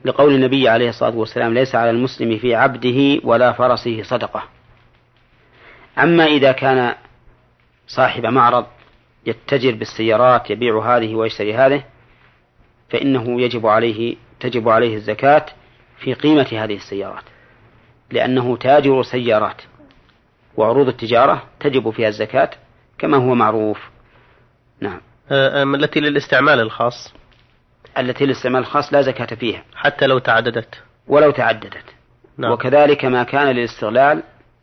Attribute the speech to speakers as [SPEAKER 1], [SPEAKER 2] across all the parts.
[SPEAKER 1] لقول النبي عليه الصلاة والسلام: ليس على المسلم في عبده ولا فرسه صدقة. أما إذا كان صاحب معرض يتجر بالسيارات يبيع هذه ويشتري هذه، فإنه تجب عليه الزكاة في قيمة هذه السيارات، لأنه تاجر سيارات، وعروض التجارة تجب فيها الزكاة كما هو معروف. نعم.
[SPEAKER 2] التي للاستعمال الخاص،
[SPEAKER 1] التي للاستعمال الخاص لا زكاة فيها
[SPEAKER 2] حتى لو تعددت،
[SPEAKER 1] ولو تعددت. نعم. وكذلك ما كان للاستغلال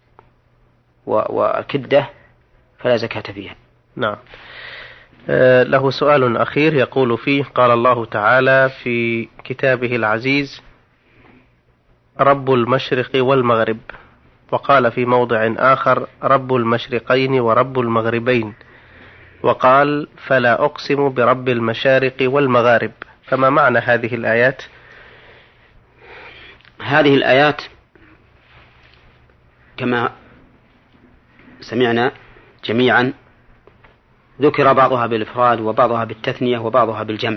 [SPEAKER 1] والكدة فلا زكاة فيها.
[SPEAKER 2] نعم. له سؤال أخير يقول فيه: قال الله تعالى في كتابه العزيز: رب المشرق والمغرب، وقال في موضع آخر: رب المشرقين ورب المغربين، وقال: فلا أقسم برب المشارق والمغارب. فما معنى هذه الآيات؟
[SPEAKER 1] هذه الآيات كما سمعنا جميعا ذكر بعضها بالإفراد وبعضها بالتثنية وبعضها بالجمع،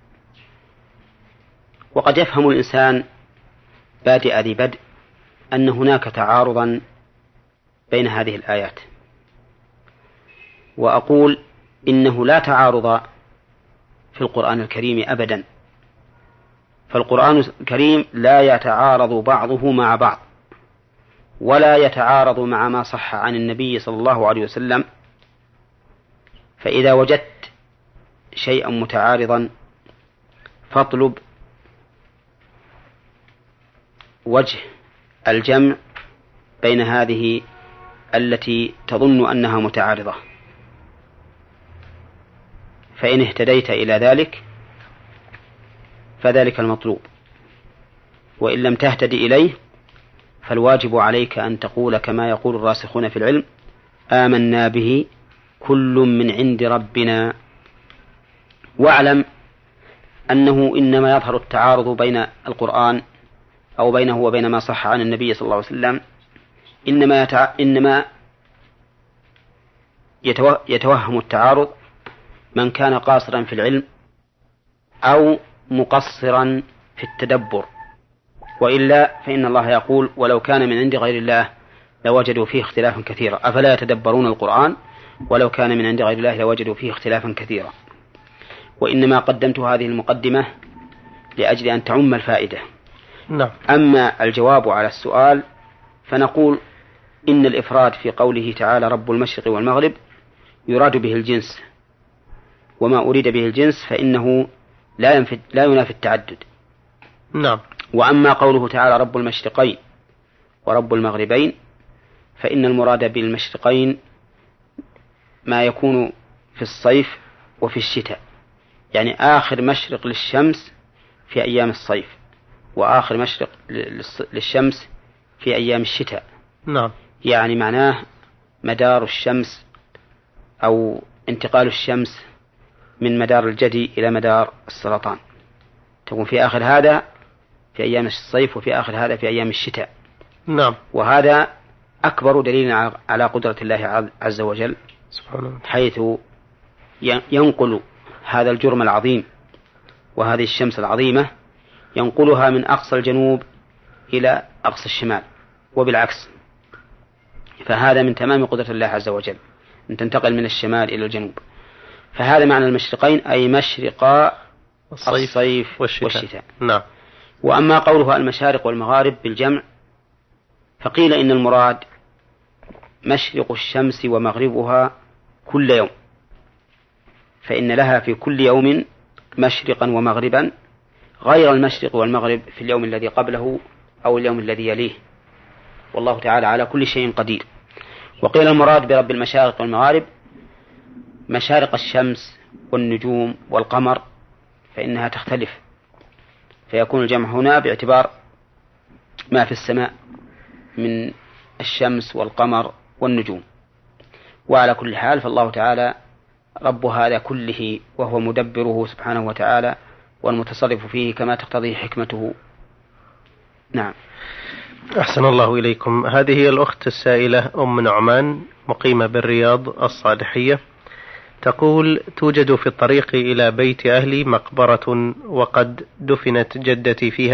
[SPEAKER 1] وقد يفهم الإنسان بادئ ذي بدء أن هناك تعارضا بين هذه الآيات، وأقول إنه لا تعارض في القرآن الكريم أبدا، فالقرآن الكريم لا يتعارض بعضه مع بعض، ولا يتعارض مع ما صح عن النبي صلى الله عليه وسلم. فإذا وجدت شيئا متعارضا فاطلب وجه الجمع بين هذه التي تظن أنها متعارضة، فإن اهتديت إلى ذلك فذلك المطلوب، وإن لم تهتدي إليه فالواجب عليك أن تقول كما يقول الراسخون في العلم: آمنا به كل من عند ربنا. واعلم أنه إنما يظهر التعارض بين القرآن أو بينه وبين ما صح عن النبي صلى الله عليه وسلم إنما يتوهم التعارض من كان قاصرا في العلم أو مقصرا في التدبر، وإلا فإن الله يقول: ولو كان من عند غير الله لوجدوا فيه اختلافا كثيرا، أفلا يتدبرون القرآن ولو كان من عند غير الله لوجدوا فيه اختلافا كثيرا. وإنما قدمت هذه المقدمة لأجل أن تعم الفائدة.
[SPEAKER 2] نعم.
[SPEAKER 1] أما الجواب على السؤال فنقول إن الإفراد في قوله تعالى: رب المشرق والمغرب يراد به الجنس، وما أريد به الجنس فإنه لا ينافي التعدد.
[SPEAKER 2] نعم.
[SPEAKER 1] وأما قوله تعالى: رب المشرقين ورب المغربين، فإن المراد بالمشرقين ما يكون في الصيف وفي الشتاء، يعني آخر مشرق للشمس في أيام الصيف، وآخر مشرق للشمس في أيام الشتاء.
[SPEAKER 2] نعم.
[SPEAKER 1] يعني معناه مدار الشمس أو انتقال الشمس من مدار الجدي إلى مدار السرطان، تكون في آخر هذا في أيام الصيف وفي آخر هذا في أيام الشتاء.
[SPEAKER 2] نعم.
[SPEAKER 1] وهذا أكبر دليل على قدرة الله عز وجل
[SPEAKER 2] سبحانه،
[SPEAKER 1] حيث ينقل هذا الجرم العظيم وهذه الشمس العظيمة ينقلها من أقصى الجنوب إلى أقصى الشمال، وبالعكس، فهذا من تمام قدرة الله عز وجل أن تنتقل من الشمال إلى الجنوب. فهذا معنى المشرقين، أي مشرقا الصيف والشتاء.
[SPEAKER 2] نعم.
[SPEAKER 1] وأما قولها المشارق والمغارب بالجمع فقيل إن المراد مشرق الشمس ومغربها كل يوم، فإن لها في كل يوم مشرقا ومغربا غير المشرق والمغرب في اليوم الذي قبله أو اليوم الذي يليه، والله تعالى على كل شيء قدير. وقيل المراد برب المشارق والمغارب مشارق الشمس والنجوم والقمر، فإنها تختلف، فيكون الجمع هنا باعتبار ما في السماء من الشمس والقمر والنجوم. وعلى كل حال فالله تعالى رب هذا كله، وهو مدبره سبحانه وتعالى والمتصرف فيه كما تقتضي حكمته. نعم.
[SPEAKER 2] أحسن الله إليكم. هذه هي الأخت السائلة أم نعمان، مقيمة بالرياض الصالحية، تقول: توجد في الطريق إلى بيت أهلي مقبرة وقد دفنت جدتي فيها